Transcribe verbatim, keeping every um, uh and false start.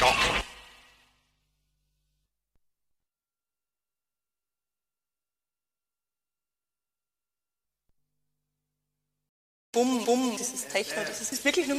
Schock. Bum, bum, dieses Techno, das ist wirklich nur